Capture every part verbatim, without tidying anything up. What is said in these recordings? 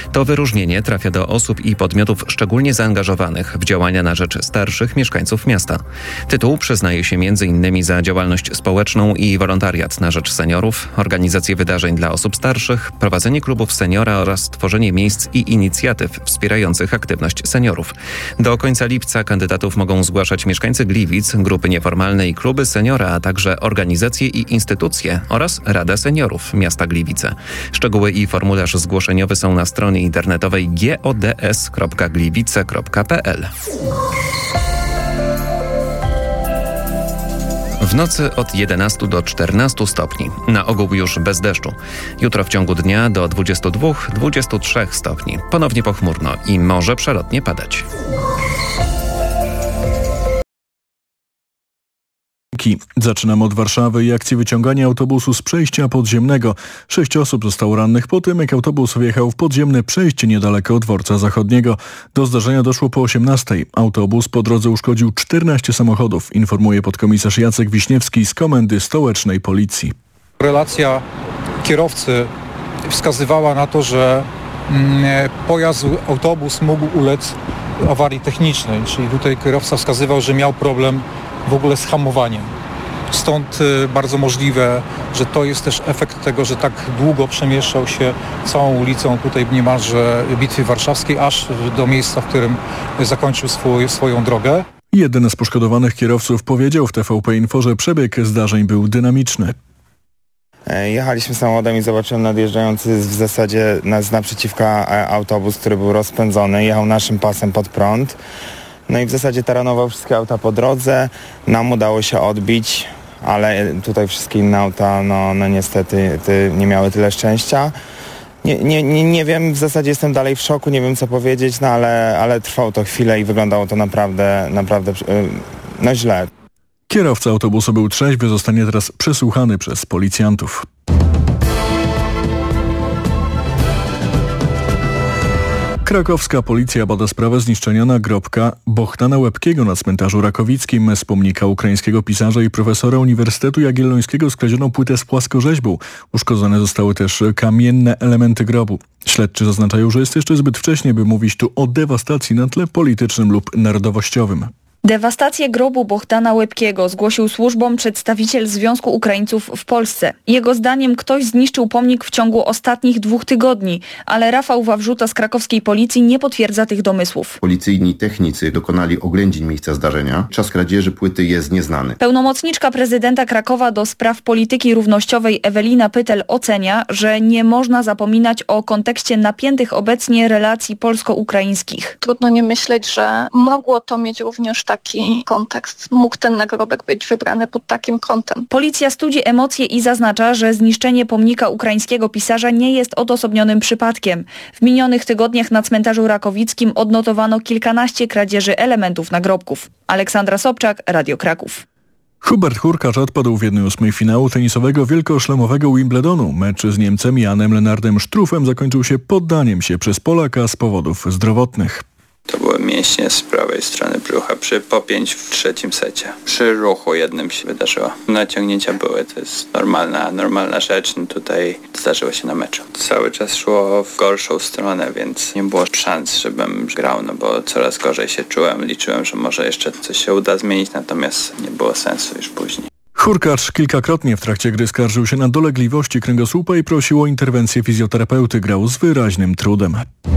To wyróżnienie trafia do osób i podmiotów szczególnie zaangażowanych w działania na rzecz starszych mieszkańców miasta. Tytuł przyznaje się między innymi za działalność społeczną i wolontariat na rzecz seniorów, organizację wydarzeń dla osób starszych, prowadzenie klubów seniora oraz tworzenie miejsc i inicjatyw wspierających aktywność seniorów. Do końca lipca kandydatów mogą zgłaszać mieszkańcy Gliwic, grupy nieformalne i kluby seniora, a także organizacje i instytucje oraz Rada Seniorów Miasta Gliwice. Szczegóły i formularz zgłoszeniowy są na stronie internetowej gods kropka gliwice kropka p l. W nocy od jedenastu do czternastu stopni. Na ogół już bez deszczu. Jutro w ciągu dnia do dwudziestu dwóch do dwudziestu trzech stopni. Ponownie pochmurno i może przelotnie padać. Zaczynamy od Warszawy i akcji wyciągania autobusu z przejścia podziemnego. Sześć osób zostało rannych po tym, jak autobus wjechał w podziemne przejście niedaleko od dworca zachodniego. Do zdarzenia doszło po osiemnastej. Autobus po drodze uszkodził czternaście samochodów, informuje podkomisarz Jacek Wiśniewski z Komendy Stołecznej Policji. Relacja kierowcy wskazywała na to, że pojazd, autobus mógł ulec awarii technicznej, czyli tutaj kierowca wskazywał, że miał problem w ogóle z hamowaniem. Stąd bardzo możliwe, że to jest też efekt tego, że tak długo przemieszczał się całą ulicą tutaj niemalże Bitwy Warszawskiej, aż do miejsca, w którym zakończył swój, swoją drogę. Jeden z poszkodowanych kierowców powiedział w T V P Info, że przebieg zdarzeń był dynamiczny. Jechaliśmy samochodem i zobaczyłem nadjeżdżający w zasadzie nas naprzeciwka autobus, który był rozpędzony, jechał naszym pasem pod prąd. No i w zasadzie taranował wszystkie auta po drodze, nam udało się odbić, ale tutaj wszystkie inne auta no, no niestety ty, nie miały tyle szczęścia. Nie, nie, nie, nie wiem, w zasadzie jestem dalej w szoku, nie wiem co powiedzieć, no ale, ale trwało to chwilę i wyglądało to naprawdę, naprawdę no źle. Kierowca autobusu był trzeźwy, zostanie teraz przesłuchany przez policjantów. Krakowska policja bada sprawę zniszczenia nagrobka Bohdana Łebkiego na cmentarzu rakowickim. Z pomnika ukraińskiego pisarza i profesora Uniwersytetu Jagiellońskiego skradziono płytę z płaskorzeźbą. Uszkodzone zostały też kamienne elementy grobu. Śledczy zaznaczają, że jest jeszcze zbyt wcześnie, by mówić tu o dewastacji na tle politycznym lub narodowościowym. Dewastację grobu Bohdana Łebkiego zgłosił służbom przedstawiciel Związku Ukraińców w Polsce. Jego zdaniem ktoś zniszczył pomnik w ciągu ostatnich dwóch tygodni, ale Rafał Wawrzuta z krakowskiej policji nie potwierdza tych domysłów. Policyjni technicy dokonali oględzin miejsca zdarzenia. Czas kradzieży płyty jest nieznany. Pełnomocniczka prezydenta Krakowa do spraw polityki równościowej Ewelina Pytel ocenia, że nie można zapominać o kontekście napiętych obecnie relacji polsko-ukraińskich. Trudno nie myśleć, że mogło to mieć również taki kontekst. Mógł ten nagrobek być wybrany pod takim kątem. Policja studzi emocje i zaznacza, że zniszczenie pomnika ukraińskiego pisarza nie jest odosobnionym przypadkiem. W minionych tygodniach na cmentarzu rakowickim odnotowano kilkanaście kradzieży elementów nagrobków. Aleksandra Sobczak, Radio Kraków. Hubert Hurkacz odpadł w jednej ósmej finału tenisowego wielkoszlemowego Wimbledonu. Mecz z Niemcem Janem Lennardem Struffem zakończył się poddaniem się przez Polaka z powodów zdrowotnych. To były mięśnie z prawej strony brzucha przy po pięć w trzecim secie. Przy ruchu jednym się wydarzyło. Naciągnięcia były, to jest normalna, normalna rzecz. No tutaj zdarzyło się na meczu. Cały czas szło w gorszą stronę, więc nie było szans, żebym grał, no bo coraz gorzej się czułem. Liczyłem, że może jeszcze coś się uda zmienić, natomiast nie było sensu już później. Hurkacz kilkakrotnie w trakcie gry skarżył się na dolegliwości kręgosłupa i prosił o interwencję fizjoterapeuty. Grał z wyraźnym trudem.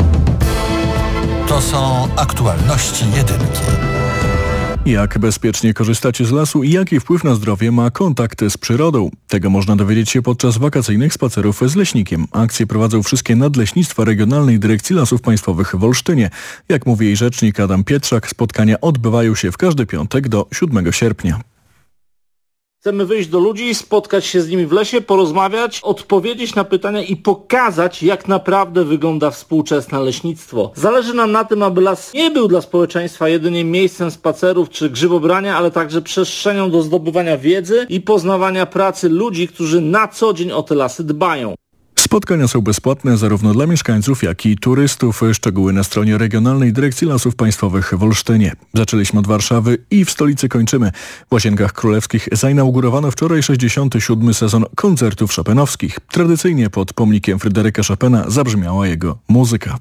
To są aktualności jedynki. Jak bezpiecznie korzystać z lasu i jaki wpływ na zdrowie ma kontakt z przyrodą? Tego można dowiedzieć się podczas wakacyjnych spacerów z leśnikiem. Akcje prowadzą wszystkie nadleśnictwa Regionalnej Dyrekcji Lasów Państwowych w Olsztynie. Jak mówi jej rzecznik Adam Pietrzak, spotkania odbywają się w każdy piątek do siódmego sierpnia. Chcemy wyjść do ludzi, spotkać się z nimi w lesie, porozmawiać, odpowiedzieć na pytania i pokazać, jak naprawdę wygląda współczesne leśnictwo. Zależy nam na tym, aby las nie był dla społeczeństwa jedynie miejscem spacerów czy grzybobrania, ale także przestrzenią do zdobywania wiedzy i poznawania pracy ludzi, którzy na co dzień o te lasy dbają. Spotkania są bezpłatne zarówno dla mieszkańców, jak i turystów. Szczegóły na stronie Regionalnej Dyrekcji Lasów Państwowych w Olsztynie. Zaczęliśmy od Warszawy i w stolicy kończymy. W Łazienkach Królewskich zainaugurowano wczoraj sześćdziesiąty siódmy sezon koncertów chopinowskich. Tradycyjnie pod pomnikiem Fryderyka Chopina zabrzmiała jego muzyka.